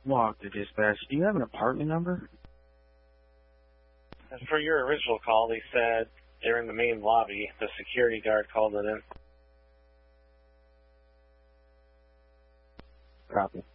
Walk to dispatch. Do you have an apartment number? As for your original call, they said they're in the main lobby. The security guard called it in. Copy.